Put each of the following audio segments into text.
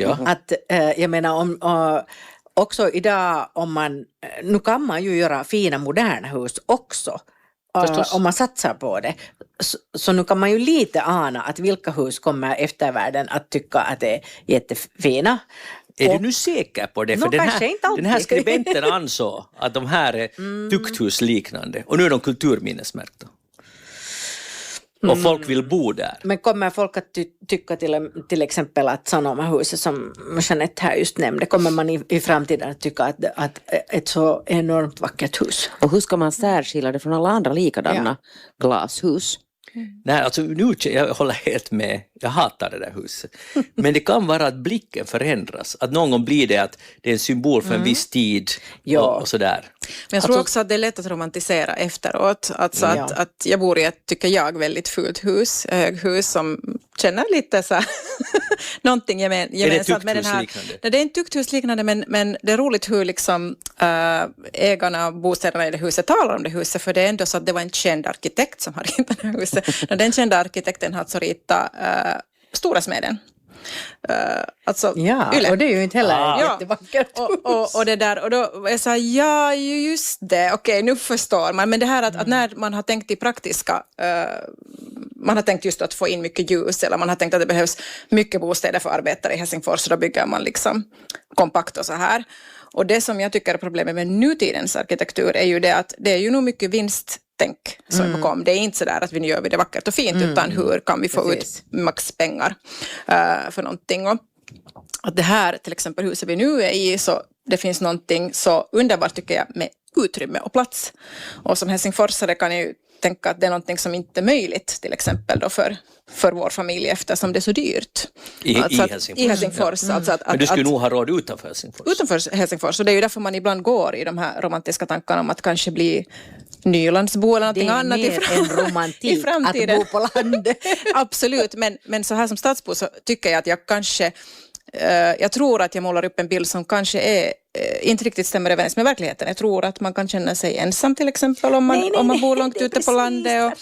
Ja. Att jag menar också idag nu kan man ju göra fina moderna hus också. Om man satsar på det. Så nu kan man ju lite ana att vilka hus kommer eftervärlden att tycka att det är jättefina. Är du nu säker på det? För den här skribenten ansåg att de här är tukthusliknande. Och nu är de kulturminnesmärkta. Och folk vill bo där. Men kommer folk att tycka till exempel att Sanomahuset som Jeanette här just nämnde, kommer man i framtiden att tycka att ett så enormt vackert hus? Och hur ska man särskilja det från alla andra likadana glashus? Nej, alltså nu jag håller helt med. Jag hatar det där huset. Men det kan vara att blicken förändras. Att någon gång blir det att det är en symbol för en viss tid och sådär. Men jag tror också att det är lätt att romantisera efteråt. Alltså att jag bor i ett, tycker jag, väldigt fult hus. Höghus som känner lite så här någonting gemensamt med den här. Det är inte tukthusliknande, men det är roligt hur liksom ägarna av bostäderna i det huset talar om det huset. För det är ändå så att det var en känd arkitekt som har ritat det här huset. Den kända arkitekten har alltså ritat Stora Smeden. Alltså, Yle. Och det är ju inte heller jättevackert och det där, och då jag sa just det, okej, nu förstår man, men det här att när man har tänkt i praktiska man har tänkt just att få in mycket ljus, eller man har tänkt att det behövs mycket bostäder för arbetare i Helsingfors, så då bygger man liksom kompakt och så här. Och det som jag tycker är problemet med nutidens arkitektur är ju det att det är ju nog mycket vinsttänk som är bakom. Det är inte så där att vi nu gör det vackert och fint, utan hur kan vi få ut max pengar för någonting. Och att det här, till exempel huset vi nu är i, så det finns någonting så underbart tycker jag med utrymme och plats. Och som helsingforsare kan jag ju tänka att det är någonting som inte är möjligt till exempel då för vår familj, eftersom det är så dyrt. I Helsingfors. Alltså men du skulle nog ha råd utanför Helsingfors. Utanför Helsingfors, och det är ju därför man ibland går i de här romantiska tankarna om att kanske bli Nylandsbo eller någonting annat en romantik i framtiden. Att bo på landet. Absolut, men så här som stadsbo så tycker jag att jag kanske jag tror att jag målar upp en bild som kanske är inte riktigt stämmer överens med verkligheten. Jag tror att man kan känna sig ensam till exempel om man bor långt ute på landet.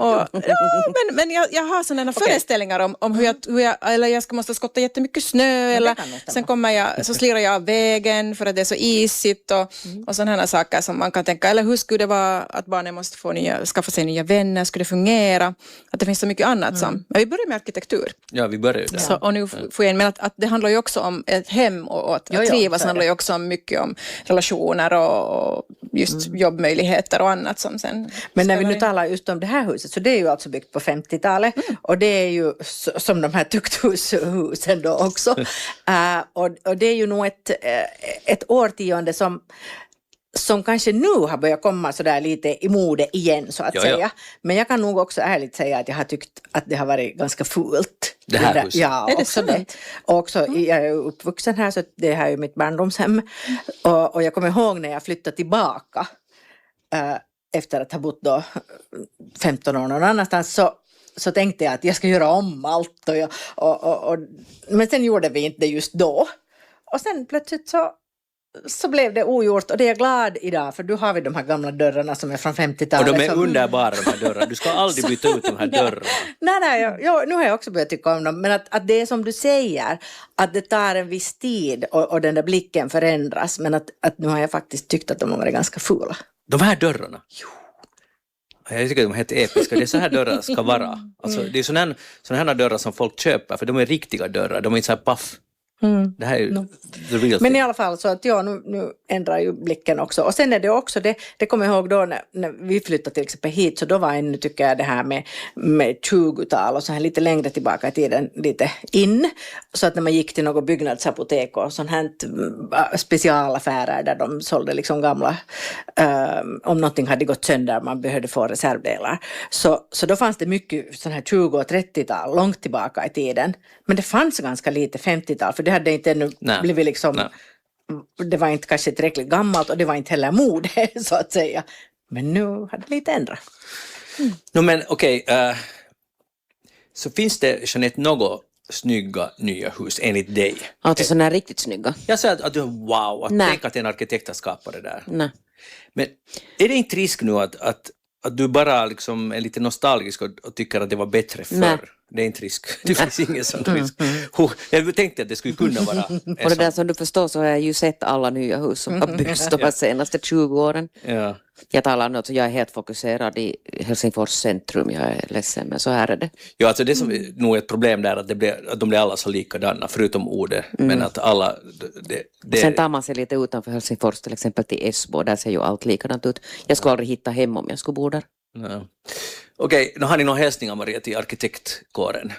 Men jag har sådana föreställningar om hur jag eller jag måste skotta jättemycket snö, eller sen så slirar jag av vägen för att det är så isigt och sådana här saker som man kan tänka, eller hur skulle det vara att barnen måste skaffa sig nya vänner, skulle det fungera? Att det finns så mycket annat som. Men vi börjar med arkitektur. Ja, vi börjar där. Så, och nu får jag men att det handlar ju också om ett hem och att trivas handlar ju också mycket om relationer och just jobbmöjligheter och annat som sen. Men när vi nu talar just om det här huset, så det är ju alltså byggt på 50-talet och det är ju som de här tukthushusen då också. Och det är ju nog ett årtionde som kanske nu har börjat komma så där lite i mode igen så att säga. Men jag kan nog också ärligt säga att jag har tyckt att det har varit ganska fult. Det här huset? Ja, är det också det. Och också, jag är uppvuxen här så det här är ju mitt barndomshem. Och jag kommer ihåg när jag flyttade tillbaka efter att ha bott då 15 år någon annanstans så tänkte jag att jag ska göra om allt. Men sen gjorde vi inte det just då. Och sen plötsligt så blev det ogjort, och det är jag glad idag, för då har vi de här gamla dörrarna som är från 50-talet. Och de är underbara, de här dörrarna. Du ska aldrig byta ut de här dörrarna. Nej, nu har jag också börjat tycka om dem, men att det är som du säger, att det tar en viss tid och den där blicken förändras, men att nu har jag faktiskt tyckt att de har varit ganska fula. De här dörrarna? Jag tycker att de är helt episka. Det är så här dörrar ska vara. Alltså, det är sådana här dörrar som folk köper, för de är riktiga dörrar. De är inte så här paff. Det här är ju the real thing. Men i alla fall så att nu ändrar ju blicken också. Och sen är det också, det kommer jag ihåg då när vi flyttade till exempel hit, så då var ännu, tycker jag, det här med 20-tal och så här lite längre tillbaka i tiden lite in. Så att när man gick till något byggnadsapotek och sånt här specialaffärer där de sålde liksom gamla, om någonting hade gått sönder, man behövde få reservdelar. Så då fanns det mycket sån här 20- och 30-tal långt tillbaka i tiden. Men det fanns ganska lite 50-tal, för det hade inte ännu blivit liksom, det var inte kanske tillräckligt gammalt och det var inte heller mode så att säga. Men nu har det lite ändrat. Men okej, så finns det, Jeanette, något snygga nya hus enligt dig? Alltså sådana här riktigt snygga? Jag säger att du wow, att tänk att en arkitekt har skapat det där. Nej. Men är det inte risk nu att du bara liksom är lite nostalgisk och tycker att det var bättre förr? det är inte risk. Det finns ingen sån risk. Jag tänkte att det skulle kunna vara Och det där som du förstår så har jag ju sett alla nya hus som har byggts de här senaste 20 åren. Ja. Jag talar nu, alltså jag är helt fokuserad i Helsingfors centrum, jag är ledsen, men så här är det. Ja, alltså det som är nog ett problem där att de blir alla så likadana, förutom ordet, men att alla... Sen tar man sig lite utanför Helsingfors, till exempel till Esbo, där ser ju allt likadant ut. Jag skulle aldrig hitta hem om jag skulle bo där. Ja. Okej, nu har ni någon hälsningar, Maria, till arkitektkåren?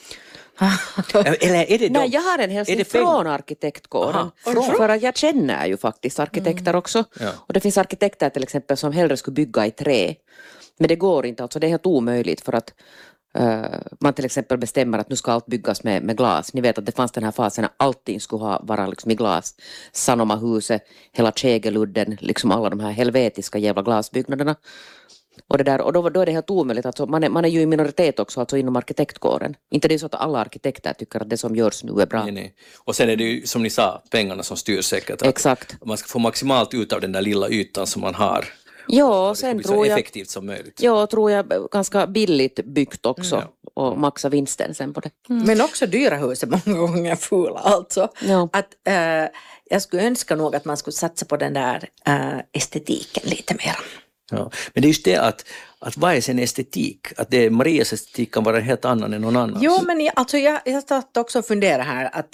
Eller är det Nej, jag har en hälsning från arkitektkåren. Aha, för att jag känner ju faktiskt arkitekter också. Ja. Och det finns arkitekter till exempel som hellre skulle bygga i trä. Men det går inte, alltså det är helt omöjligt för att man till exempel bestämmer att nu ska allt byggas med glas. Ni vet att det fanns den här fasen när allting skulle vara liksom i glas. Sanomahuset, hela Kägeludden, liksom alla de här helvetiska jävla glasbyggnaderna. Och, det där, och då är det helt omöjligt. Alltså man är ju i minoritet också, alltså inom arkitektkåren. Inte det är så att alla arkitekter tycker att det som görs nu är bra. Nej. Och sen är det ju, som ni sa, pengarna som styr säkert. Exakt. Man ska få maximalt ut av den där lilla ytan som man har. Ja, sen tror jag... Så effektivt som möjligt. Ja, tror jag ganska billigt byggt också. Och maxa vinsten sen på det. Men också dyra hus är många gånger fula. Alltså. Ja. Att, jag skulle önska nog att man skulle satsa på den där estetiken lite mer. Ja. Men det är just det att vad är sin estetik? Att det Marias estetik kan vara helt annan än någon annan. Jo, men jag satt också och fundera här att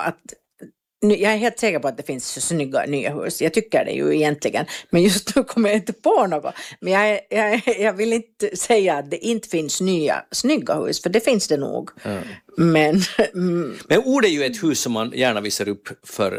jag är helt säker på att det finns snygga nya hus. Jag tycker det ju egentligen. Men just nu kommer jag inte på något. Men jag vill inte säga att det inte finns nya snygga hus. För det finns det nog. Ja. Men Ord är ju ett hus som man gärna visar upp för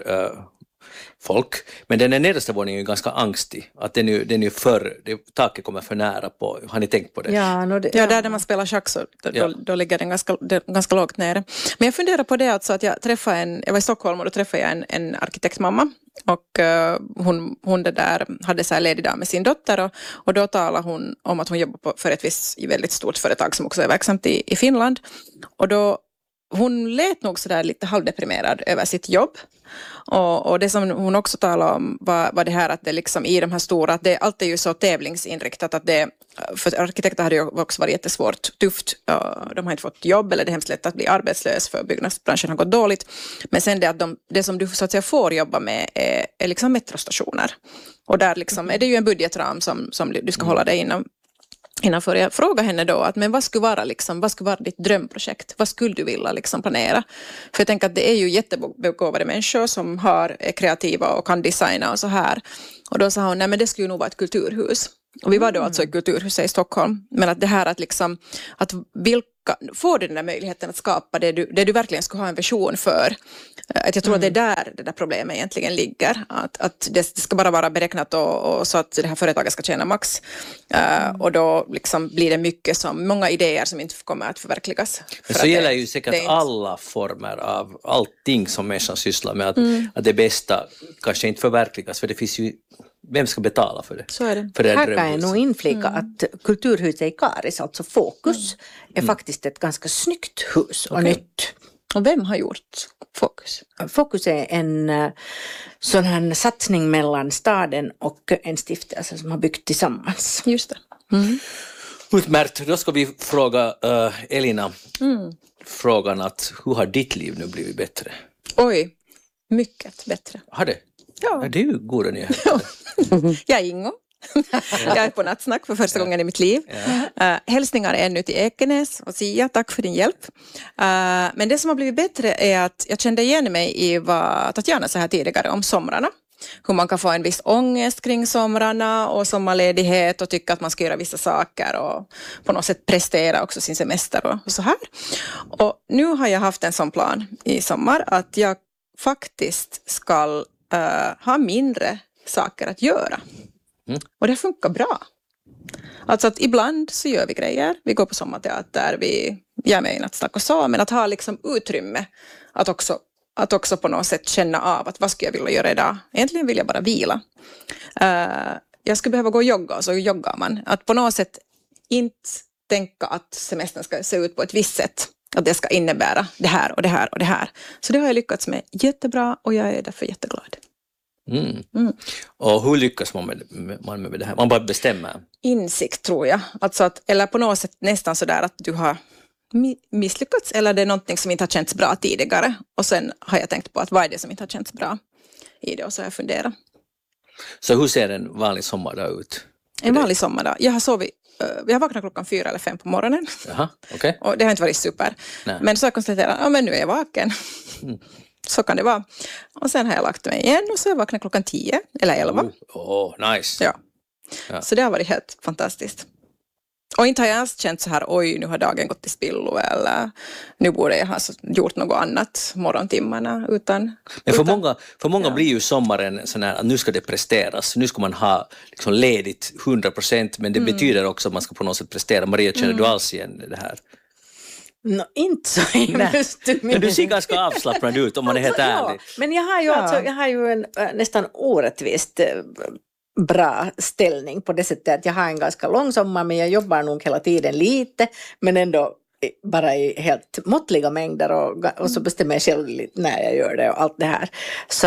folk. Men den nedersta våningen är ju ganska angstig. Att den är ju taket kommer för nära på. Har ni tänkt på det? ja, Där man spelar schack så då ligger den ganska lågt nere. Men jag funderar på det alltså att jag var i Stockholm och då träffade jag en arkitektmamma. Och hon det där hade så här ledig dag med sin dotter och då talade hon om att hon jobbar för ett visst väldigt stort företag som också är verksamt i Finland. Och då hon lät nog så där lite halvdeprimerad över sitt jobb. Och det som hon också talade om var det här att det liksom i de här stora, att det alltid är ju så tävlingsinriktat att det, för arkitekter hade ju också varit jättesvårt, tufft. De har inte fått jobb eller det är hemskt lätt att bli arbetslös för byggnadsbranschen har gått dåligt. Men sen det att det som du så att säga får jobba med är liksom metrostationer. Och där liksom är det ju en budgetram som du ska hålla dig innanför. Jag frågade henne då att men vad skulle vara ditt drömprojekt? Vad skulle du vilja liksom planera? För jag tänker att det är ju jättebegåvade människor som är kreativa och kan designa och så här. Och då sa hon, nej men det skulle nog vara ett kulturhus. Och vi var då alltså i kulturhuset i Stockholm. Men att det här att får du den där möjligheten att skapa det du verkligen ska ha en vision för. Att jag tror att det är där det där problemet egentligen ligger. Att det ska bara vara beräknat och så att det här företaget ska tjäna max. Och då liksom blir det mycket många idéer som inte kommer att förverkligas. Men så gäller ju säkert alla former av allting som människan sysslar med. Att det bästa kanske inte förverkligas. För det finns ju, vem ska betala för det? Så är det. För det här kan jag nog inflika att Kulturhuset i Karis, alltså Fokus, är faktiskt ett ganska snyggt hus och nytt. Och vem har gjort Fokus? Fokus är en sån här satsning mellan staden och en stiftelse som har byggt tillsammans. Just det. Utmärkt, då ska vi fråga Elina frågan att hur har ditt liv nu blivit bättre? Oj, mycket bättre. Har det? Ja. Det är ju goda nyheter. Jag är Ingo. Jag är på nattsnack för första gången i mitt liv. Hälsningar ännu till Ekenäs och Sia, tack för din hjälp. Men det som har blivit bättre är att jag kände igen mig i vad Tatjana sa här tidigare om somrarna. Hur man kan få en viss ångest kring somrarna och sommarledighet och tycka att man ska göra vissa saker och på något sätt prestera också sin semester och så här. Och nu har jag haft en sån plan i sommar att jag faktiskt ska ha mindre saker att göra. Och det funkar bra. Alltså att ibland så gör vi grejer. Vi går på sommarteater, vi gör med i nattsnack och så. Men att ha liksom utrymme att också på något sätt känna av att vad ska jag vilja göra idag? Egentligen vill jag bara vila. Jag skulle behöva gå och jogga och så joggar man. Att på något sätt inte tänka att semestern ska se ut på ett visst sätt. Att det ska innebära det här och det här och det här. Så det har jag lyckats med jättebra och jag är därför jätteglad. Och hur lyckas man med det här? Man bara bestämmer. Insikt tror jag. Alltså eller på något sätt nästan sådär att du har misslyckats eller det är någonting som inte har känts bra tidigare. Och sen har jag tänkt på att vad är det som inte har känts bra i det och så har jag funderat. Så hur ser en vanlig sommardag ut? En vanlig sommardag. Jag har vaknat klockan 4 eller 5 på morgonen. Jaha, okej. Och det har inte varit super. Nej. Men så har jag konstaterat, men nu är jag vaken. Så kan det vara. Och sen har jag lagt mig igen och så har jag vaknat klockan 10 eller 11. Nice. Ja. Så det har varit helt fantastiskt. Och inte har jag ens känt så här, oj nu har dagen gått till spillo eller nu borde jag ha gjort något annat morgontimmarna utan... Men för många blir ju sommaren sån här att nu ska det presteras, nu ska man ha liksom ledigt 100% men det betyder också att man ska på något sätt prestera. Maria, känner du alls igen det här? Inte så hemskt. Men du ser ganska avslappnad ut om man är helt ärlig. Men jag har ju en nästan orättvist bra ställning på det sättet att jag har en ganska lång sommar men jag jobbar nog hela tiden lite men ändå bara i helt måttliga mängder och så bestämmer jag själv när jag gör det och allt det här.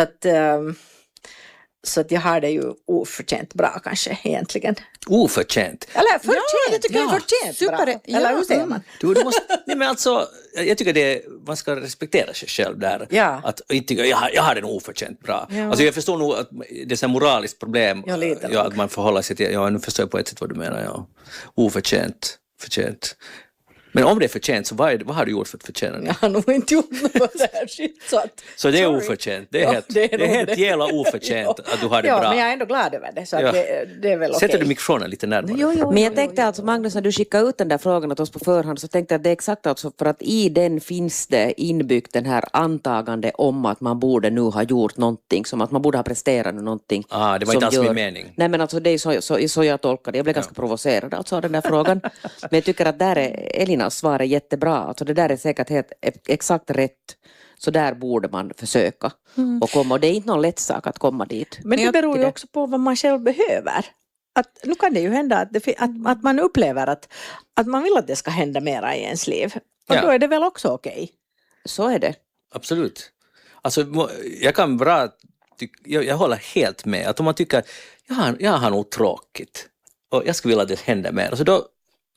Så att jag har det ju oförtjänt bra kanske egentligen. Oförtjänt? Eller förtjänt, jag tycker det är förtjänt super, bra. Eller hur säger man? Du måste, nej men alltså, jag tycker man ska respektera sig själv där. Ja. Att inte jag har det nog oförtjänt bra. Ja. Alltså jag förstår nog att det är så moraliskt problem. Ja, lite att man förhåller sig till, nu förstår jag på ett sätt vad du menar. Ja. Oförtjänt, förtjänt. Men om det är förtjänt så vad har du gjort för att förtjäna det? Jag har nog inte gjort något särskilt. Så det är oförtjänt. Det är helt jävla oförtjänt att du har det bra. Ja, men jag är ändå glad över det. Så att det är väl okej. Sätter du mikrofonen lite närmare? Men jag tänkte alltså, Magnus, när du skickade ut den där frågan åt oss på förhand så tänkte jag att det är exakt alltså för att i den finns det inbyggt den här antagande om att man borde nu ha gjort någonting, som att man borde ha presterat någonting. Det var inte alls min mening. Nej men alltså det är så jag tolkar det. Jag blev ganska provocerad alltså av den där frågan. Men jag tycker att där är Elinas svar är jättebra. Alltså det där är säkert helt exakt rätt. Så där borde man försöka och komma. Och det är inte någon lätt sak att komma dit. Men det beror ju också på vad man själv behöver. Nu kan det ju hända att man upplever att man vill att det ska hända mera i ens liv. Och då är det väl också okej. Så är det. Absolut. Alltså jag kan bra jag håller helt med. Att om man tycker jag har nog tråkigt och jag skulle vilja att det händer mer. Alltså då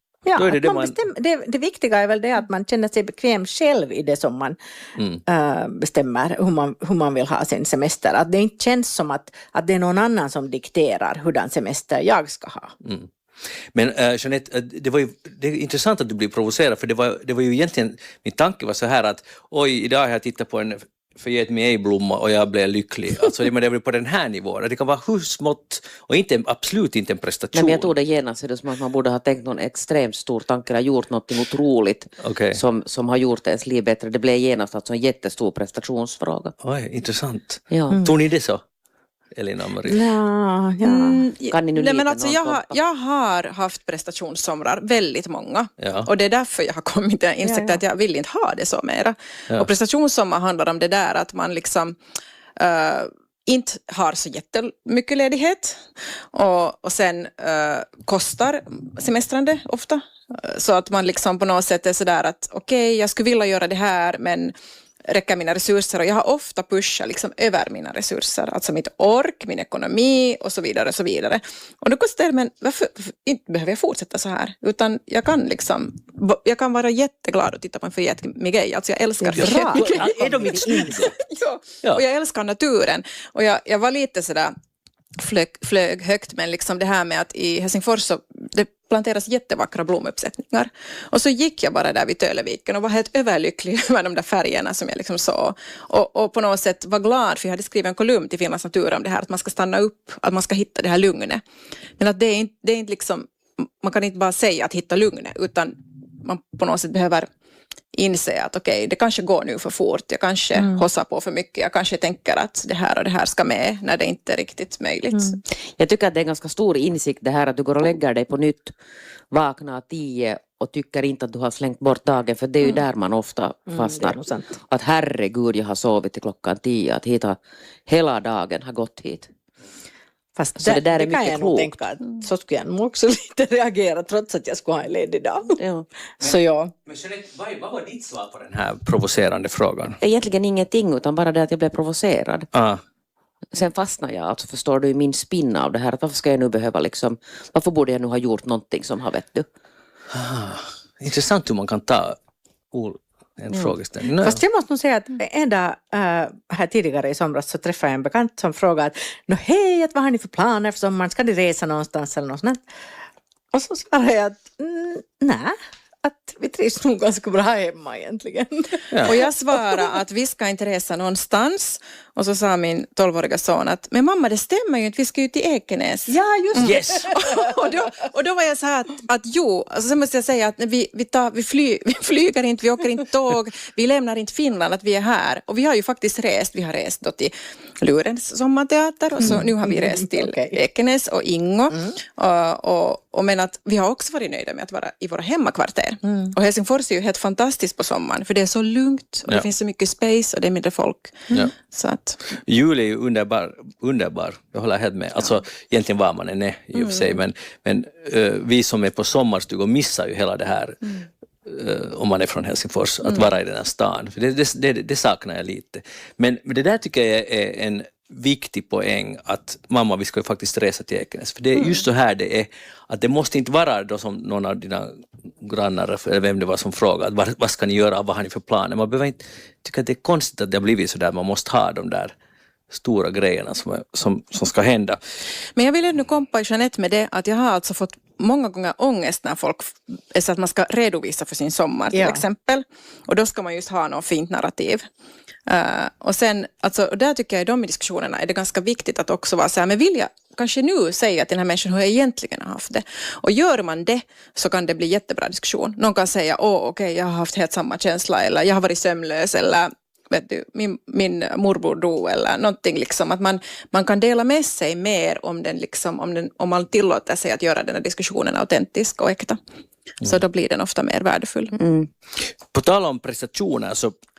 är det viktiga är väl det att man känner sig bekväm själv i det som man bestämmer hur man vill ha sin semester. Att det inte känns som att det är någon annan som dikterar hurdan semester jag ska ha. Mm. Men Jeanette, det är intressant att du blir provocerad för det var ju egentligen, min tanke var så här att idag har jag tittat på en förgett mig ej-blomma och jag blev lycklig. Alltså det var på den här nivån. Det kan vara hur smått och absolut inte en prestation. Nej, men jag tror det genast är det som att man borde ha tänkt någon extremt stor tanke eller gjort något otroligt som har gjort ens liv bättre. Det blev genast alltså en jättestor prestationsfråga. Oj, intressant. Ja. Tror ni det så? Elina och Marie? Kan ni nu nej, men alltså jag har haft prestationssomrar, väldigt många. Ja. Och det är därför jag har kommit till insikt att jag vill inte ha det så mera. Ja. Och prestationssommar handlar om det där att man liksom inte har så jättemycket ledighet och sen kostar semestrande ofta. Så att man liksom på något sätt är sådär att okej, jag skulle vilja göra det här men räcker mina resurser och jag har ofta pushat liksom över mina resurser, alltså mitt ork, min ekonomi och så vidare och så vidare. Och då kostar det, men varför inte behöver jag fortsätta så här, utan jag kan vara jätteglad och titta på en förgett mig, alltså jag älskar är de inte snygga? Ja, och jag älskar naturen och jag var lite sådär flög högt, men liksom det här med att i Helsingfors så det planteras jättevackra blomuppsättningar. Och så gick jag bara där vid Töleviken och var helt överlycklig över de där färgerna som jag liksom såg. Och på något sätt var glad, för jag hade skrivit en kolumn till Finlands natur om det här, att man ska stanna upp, att man ska hitta det här lugnet. Men att det är inte liksom, man kan inte bara säga att hitta lugnet, utan man på något sätt behöver inse att okej, det kanske går nu för fort, jag kanske hossar på för mycket, jag kanske tänker att det här och det här ska med när det inte är riktigt möjligt. Jag tycker att det är en ganska stor insikt det här att du går och lägger dig på nytt, vaknar 10 och tycker inte att du har slängt bort dagen, för det är ju där man ofta fastnar. Att herregud, jag har sovit till klockan 10, att hela dagen har gått hit. Fast så det där är mycket kan jag nog tänka att så skulle jag nog också lite reagera trots att jag skulle ha en ledig dag. Ja. Så ja. Men Jeanette, vad var ditt svar på den här provocerande frågan? Egentligen ingenting, utan bara det att jag blev provocerad. Ah. Sen fastnar jag, alltså förstår du, i min spinn av det här. Att varför ska jag nu behöva liksom, varför borde jag nu ha gjort någonting som har, vet du? Intressant hur man kan ta en frågeställning. No. Fast jag måste nog säga att en dag här tidigare i somras så träffade jag en bekant som frågade hej, vad har ni för planer för sommaren? Ska ni resa någonstans eller något sånt? Och så svarade jag att nej, att vi trivs nog ganska bra hemma egentligen. Ja. Och jag svarade att vi ska inte resa någonstans. Och så sa min 12-åriga son att men mamma, det stämmer ju inte, vi ska ju till Ekenäs. Ja, just det. Yes! och då var jag så här att jo, alltså så måste jag säga att vi flyger inte, vi åker inte tåg, vi lämnar inte Finland, att vi är här. Och vi har ju faktiskt rest, vi har rest då till Lurens sommarteater och så nu har vi rest till Ekenäs och Ingo. Och men att vi har också varit nöjda med att vara i våra hemmakvarter. Och Helsingfors är ju helt fantastiskt på sommaren för det är så lugnt och det finns så mycket space och det är mindre folk. Så att Jul är ju underbar. Jag håller helt med. Alltså egentligen var man än är i och för sig. Men vi som är på sommarstugor missar ju hela det här om man är från Helsingfors, att vara i den här stan. För det saknar jag lite. Men det där tycker jag är en viktig poäng, att mamma, vi ska ju faktiskt resa till Ekenäs. För det är just så här det är, att det måste inte vara då som någon av dina grannar eller vem det var som frågade, vad ska ni göra, vad har ni för planer? Man behöver inte tycka att det är konstigt att det har blivit så där, man måste ha de där stora grejerna som ska hända. Men jag vill ändå kompa i Jeanette med det, att jag har alltså fått många gånger ångest när folk, så att man ska redovisa för sin sommar till exempel. Och då ska man just ha något fint narrativ. Och sen, alltså, och där tycker jag i de diskussionerna är det ganska viktigt att också vara så här, men vill jag kanske nu säga till den här människan hur jag egentligen har haft det. Och gör man det så kan det bli jättebra diskussion. Någon kan säga, okej, jag har haft helt samma känsla, eller jag har varit sömnlös, eller vet du, min morbror dog, eller någonting liksom, att man kan dela med sig mer om den liksom, om man tillåter sig att göra den här diskussionen autentisk och äkta. Så då blir den ofta mer värdefull. På tal om prestationer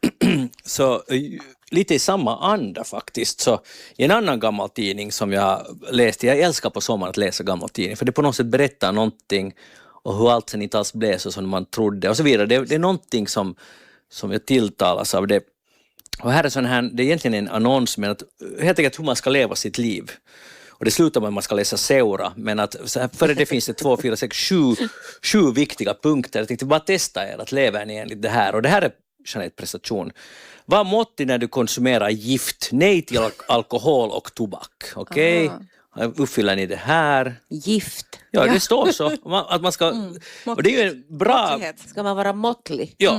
så lite i samma anda faktiskt, så i en annan gammal tidning som jag läste, jag älskar på sommaren att läsa gammal tidning, för det på något sätt berättar någonting och hur allt sen inte alls blev så som man trodde och så vidare. Det är någonting som jag tilltalas av det. Och här är sån här, det är egentligen en annons med att helt enkelt hur man ska leva sitt liv. Och det slutar med att man ska läsa Seura, men att före det finns det 2, 4, 6, 7 viktiga punkter. Jag tänkte bara testa er att leva ni enligt det här. Och det här är Jeanette prestation. Var måttlig när du konsumerar gift. Nej till alkohol och tobak. Okej? Uppfyller ni det här? Gift. Ja, det står så. Att man ska... Och det är ju en bra... Måttlighet. Ska man vara måttlig? Ja.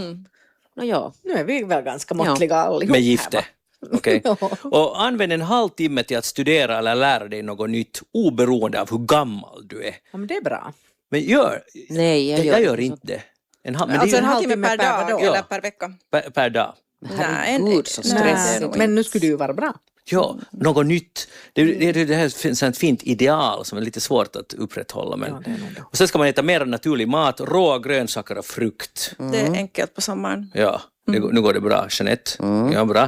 Ja. Nu är vi väl ganska måttliga allihop. Med gifte. Okay. Ja. Och använd en halvtimme till att studera eller lära dig något nytt oberoende av hur gammal du är. Ja, men det är bra. Men Nej, jag gör inte det. Men Alltså det är en halvtimme per dag dag. eller per vecka? per dag. Herregud, så stressigt. Men nu skulle det ju vara bra. Ja, något nytt. Det här finns ett fint ideal som är lite svårt att upprätthålla. Men... Och sen ska man äta mer naturlig mat, råa grönsaker och frukt. Det är enkelt på sommaren. Ja, nu går det bra, Jeanette. Ja, bra.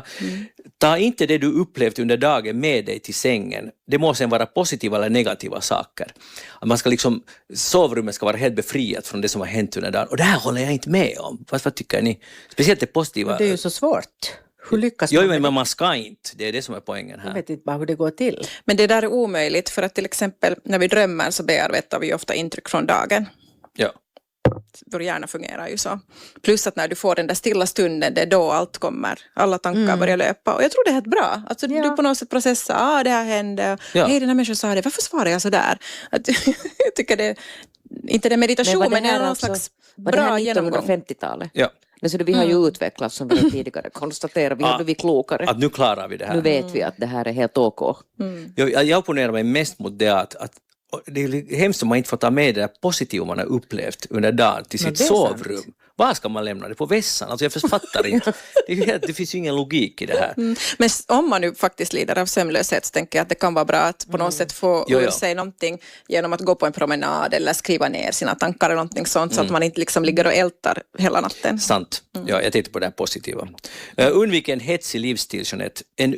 Ta inte det du upplevt under dagen med dig till sängen. Det måste sen vara positiva eller negativa saker. Att man ska liksom, sovrummet ska vara helt befriat från det som har hänt under dagen. Och det här håller jag inte med om. Vad tycker ni? Speciellt det positiva. Men det är ju så svårt. Hur lyckas Jo, man? men man ska inte. Det är det som är poängen här. Jag vet inte bara hur det går till. Men det där är omöjligt, för att till exempel när vi drömmer så bearbetar vi ofta intryck från dagen. Ja. Vår hjärna fungerar ju så. Plus att när du får den där stilla stunden, det är då allt kommer. Alla tankar börjar löpa. Och jag tror det är helt bra. Alltså du på något sätt processar, det här hände. Hej, den här människan sa det. Varför svarar jag så där? Jag tycker det, inte det meditation, men det är någon slags bra genomgång. 1950-talet? Ja. Så vi har ju utvecklats, som vi tidigare konstaterade. Vi har blivit klokare. Att nu klarar vi det här. Nu vet vi att det här är helt OK. Jag opponerar mig mest mot det att det är hemskt om man inte får ta med det där positiva man har upplevt under dagen till sitt sovrum. Var ska man lämna det? På vässan? Alltså jag fattar inte. Det finns ju ingen logik i det här. Men om man nu faktiskt lider av sömnlöshet så tänker jag att det kan vara bra att på något sätt få ur sig någonting genom att gå på en promenad eller skriva ner sina tankar eller någonting sånt så att man inte liksom ligger och ältar hela natten. Sant. Ja, jag tänkte på det här positiva. Undvik en hetsig livsstil, Jeanette. En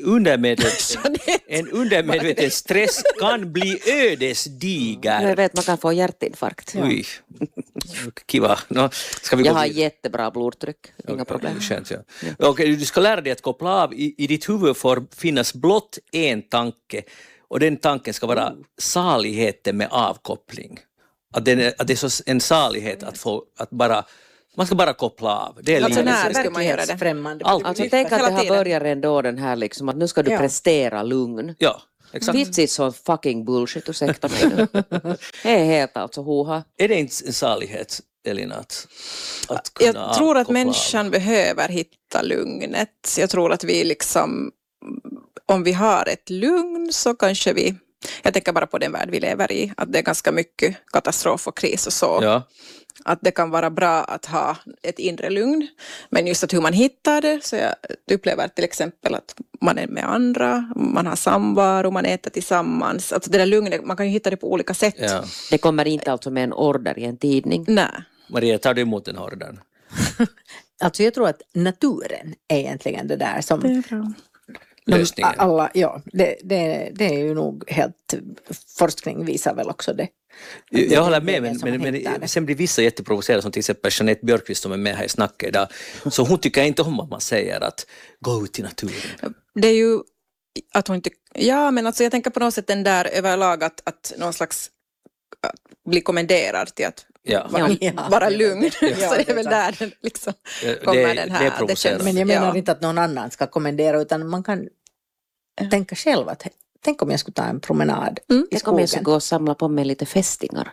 undermedveten stress kan bli ödesdiger. Jag vet, man kan få hjärtinfarkt. Oj. Kiva. No, ska vi Jag gå har vidare? jättebra blodtryck. Inga problem. Skönt, ja. Okej, du ska lära dig att koppla av. I ditt huvud får finnas blott en tanke. Och den tanken ska vara saligheten med avkoppling. Att det är så en salighet att bara Man ska bara koppla av. Det är Alltså, livet. när ska man göra det? Främmande. Alltså tänk att Hela det har tiden. börjat ändå den här liksom att nu ska du Ja. prestera lugn. Ja, exakt. This is så fucking bullshit, ursäkta mig nu. Det är helt alltså hoha. Är det inte en salighet, Elina, att kunna Jag tror att koppla av? människan behöver hitta lugnet. Jag tror att vi liksom, om vi har ett lugn så kanske vi, jag tänker bara på den värld vi lever i, att det är ganska mycket katastrof och kris och så. Ja. Att det kan vara bra att ha ett inre lugn. Men just att hur man hittar det, så jag upplever till exempel att man är med andra, man har samvaro, man äter tillsammans. Alltså det där lugnet, man kan ju hitta det på olika sätt. Ja. Det kommer inte alltså med en order i en tidning. Nej. Maria, tar du emot den här ordern? Alltså jag tror att naturen är egentligen det där som Lösningen. alla, ja, det är ju nog helt, forskning visar väl också det. Jag håller Det är med, det som hittar men det. sen blir vissa jätteprovocerade, som till exempel Jeanette Björkqvist som är med här i snacket idag. Så hon tycker inte om att man säger att gå ut i naturen. Det är ju att hon inte, ja men alltså jag tänker på något sätt den där överlag att någon slags att bli kommenderad till att Ja. vara lugn. Ja, Så det är väl där den liksom kommer den här. det är provocerande. Men jag menar ja. inte att någon annan ska kommendera, utan man kan tänka själv att tänk om jag skulle ta en promenad i Jag kommer jag ska skogen. gå och samla på mig lite fästingar.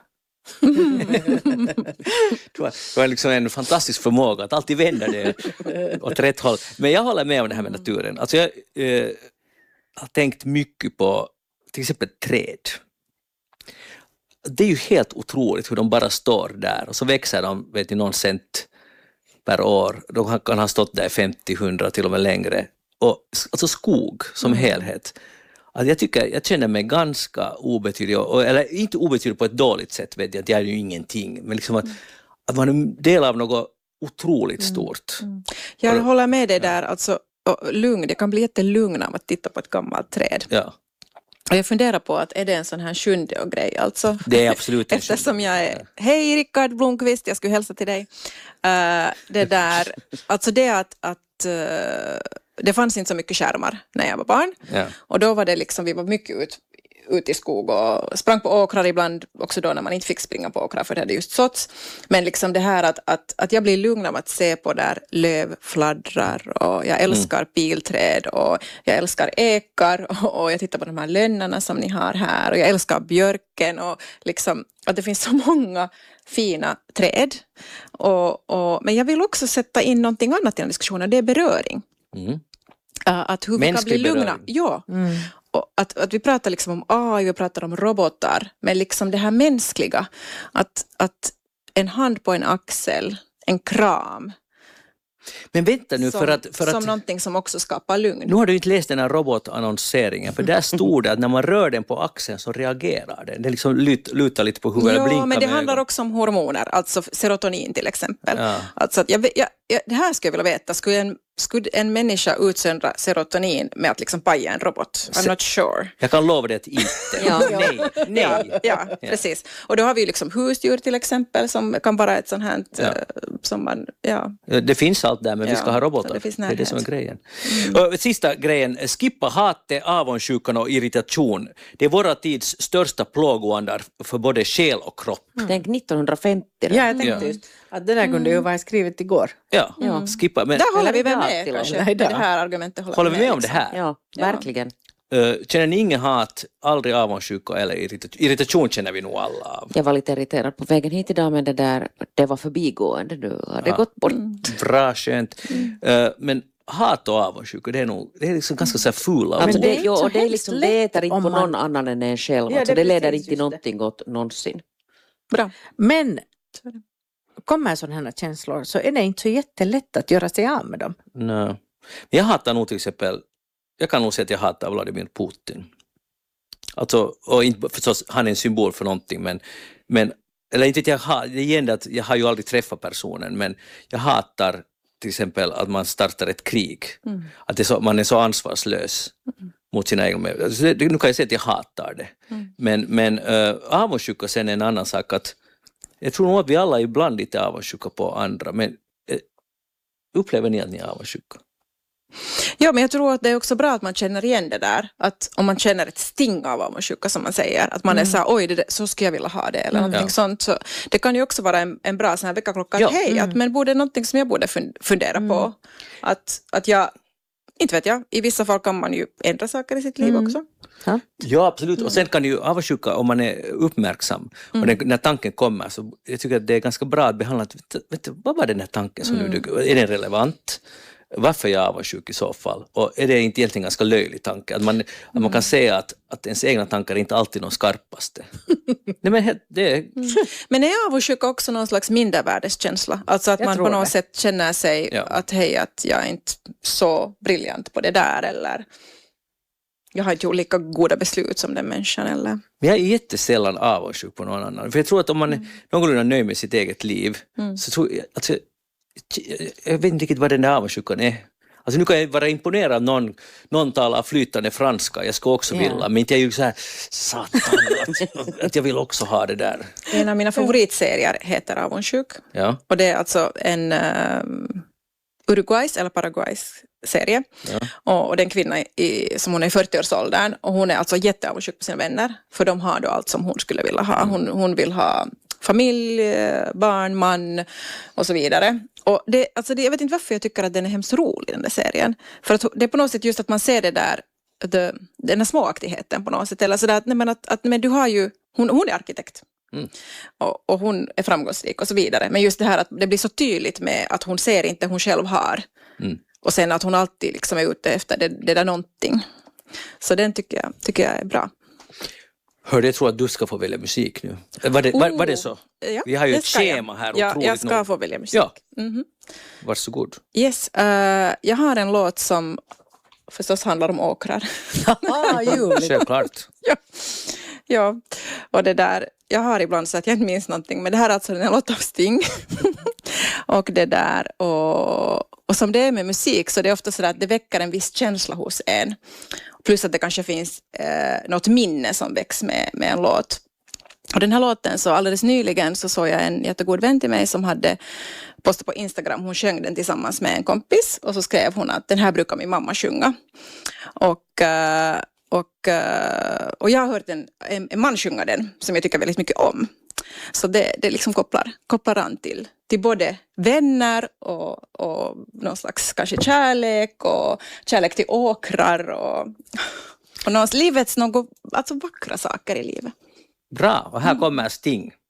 Du har liksom en fantastisk förmåga att alltid vända det åt rätt håll. Men jag håller med om det här med naturen. Alltså jag har tänkt mycket på till exempel träd. Det är ju helt otroligt hur de bara står där och så växer de, vet ni, någon cent per år. De kan ha stått där 50, 100 till och med längre. Och, alltså skog som helhet. Alltså jag känner mig ganska obetydlig, eller inte obetydlig på ett dåligt sätt, vet jag, att jag är ju ingenting, men liksom att man är en del av något otroligt stort. Jag håller med dig där, alltså lugn, det kan bli jättelugn av att titta på ett gammalt träd. Ja, Och jag funderar på att är det en sån här sjunde och grej alltså? det är absolut en Eftersom jag är, hej Rickard Blomqvist, jag skulle hälsa till dig. Det där, alltså det att det fanns inte så mycket skärmar när jag var barn. Ja. Och då var det liksom, vi var mycket ut i skog och sprang på åkrar ibland också då när man inte fick springa på åkrar för det hade just såtts. Men liksom det här att jag blir lugn av att se på där löv fladdrar och jag älskar pilträd och jag älskar ekar och jag tittar på de här lönnarna som ni har här och jag älskar björken och liksom att det finns så många fina träd. Men jag vill också sätta in någonting annat i den diskussionen, det är beröring. Mm. Att hur vi kan Mänsklig bli lugna. beröring. Ja. Och att vi pratar liksom om AI, vi pratar om robotar, men liksom det här mänskliga, att en hand på en axel, en kram, Men vänta nu, för att som någonting som också skapar lugn. nu har du inte läst den här robotannonseringen, för där stod det att när man rör den på axeln så reagerar den. Det liksom lutar lite på huvudet och blinkar Ja, men det med handlar ögonen. också om hormoner, alltså serotonin till exempel. Ja. Alltså att det här skulle jag vilja veta, skulle en människa utsöndra serotonin med att liksom paja en robot? I'm not sure. Jag kan lova dig att inte. Ja. Nej. Ja, precis. Och då har vi ju liksom husdjur till exempel som kan vara ett sånt här som man, Det finns allt där, men vi ska Ja, ha robotar. så det finns Det är det som är närhet. grejen. Och sista grejen, skippa hatet, avundsjukan och irritation. Det är våra tids största plågoandar för både själ och kropp. Tänk 1950. Ja, jag tänkte Ja. just att det där kunde ju vara skrivet igår. Ja, skippa. Men där håller vi Eller väl idag med till och kanske. med. Med det här argumentet håller vi med om det liksom. här? Ja, verkligen. Känner ni ingen hat, aldrig avundsjuka eller irritation? Irritation känner vi nog alla av. Jag var lite irriterad på vägen hit idag, men det var förbigående. Du hade gått bort. Bra, skönt. Men hat och avundsjuka, det är liksom ganska så här fula Alltså ord. det är det, inte jo, så och det är hemskt liksom, lätt det äter inte om på man- någon annan än en själv. Ja, Alltså, det är det leder precis inte till just det. någonting gott någonsin. Bra. Men kommer sådana här känslor så är det inte så jättelätt att göra sig av med dem. Nej. Men jag hatar nog till exempel, jag kan nog säga att jag hatar Vladimir Putin. Alltså, och inte förstås, han är en symbol för någonting, men eller inte att det är igen att jag har ju aldrig träffat personen, men jag hatar till exempel att man startar ett krig. Att det är så, man är så ansvarslös mot sina egna medborgare. Alltså, nu kan jag säga att jag hatar det. Men avundsjuka sen är en annan sak, att jag tror nog att vi alla är ibland lite avundsjuka på andra, men upplever ni att ni är avundsjuka? Ja, men jag tror att det är också bra att man känner igen det där. Att om man känner ett sting av avundsjuka som man säger. Att man är så här, oj, så skulle jag vilja ha det. Eller någonting sånt. Så det kan ju också vara en bra sån här väckarklocka. Ja. Hej, men borde någonting som jag borde fundera på. Att jag, inte vet jag, i vissa fall kan man ju ändra saker i sitt liv också. Ja, absolut. Och sen kan ju avundsjuka, om man är uppmärksam och när tanken kommer, så jag tycker att det är ganska bra att behandla, vet du, vad var den här tanken som nu dyker? Är den relevant? Varför är jag avundsjuk i så fall? Och är det inte egentligen en ganska löjlig tanke? Att man kan säga att ens egna tankar är inte alltid de skarpaste. Nej, men det är... Men är avundsjuka också någon slags mindervärdeskänsla? Alltså att man på något sätt känner sig att hej, att jag är inte så briljant på det där, eller jag har inte gjort lika goda beslut som den människan, eller? Men jag är jättesällan avundsjuk på någon annan. För jag tror att om man är någorlunda nöjd med sitt eget liv, så tror jag, alltså, jag vet inte riktigt vad den där avundsjukan är. Alltså nu kan jag vara imponerad av någon talar flytande franska, jag ska också vilja, men inte jag är ju så här, satan, att jag vill också ha det där. En av mina favoritserier heter Avundsjuk. Ja. Och det är alltså en Uruguays eller Paraguays serie. Och det är en kvinna som hon är i 40-årsåldern, och hon är alltså jätteavundsjuk på sina vänner, för de har då allt som hon skulle vilja ha. Hon vill ha familj, barn, man och så vidare. Och jag vet inte varför jag tycker att den är hemskt rolig, den där serien. För att det är på något sätt just att man ser det där, den här småaktigheten på något sätt. Eller sådär men du har ju, hon är arkitekt. Och hon är framgångsrik och så vidare. Men just det här att det blir så tydligt med att hon ser inte hon själv har. Och sen att hon alltid liksom är ute efter det där någonting. Så den tycker jag är bra. Hörde, jag tror att du ska få välja musik nu. Var det så? Ja, vi har ju ett schema här. Ja, jag ska få välja musik. Ja. Varsågod. Yes, jag har en låt som förstås handlar om åkrar. Självklart. Ja, och det där, jag har ibland så att jag inte minns någonting, men det här är alltså en låt av Sting. Och det där, och som det är med musik, så det är ofta så att det väcker en viss känsla hos en. Plus att det kanske finns något minne som väcks med en låt. Och den här låten, så alldeles nyligen så såg jag en jättegod vän till mig som hade postat på Instagram. Hon sjöng den tillsammans med en kompis, och så skrev hon att den här brukar min mamma sjunga. Och jag har hört en man sjunga den som jag tycker väldigt mycket om. Så det liksom kopplar an till både vänner och någon slags kanske kärlek och kärlek till åkrar och livets något, alltså vackra saker i livet. Bra, och här kommer Sting.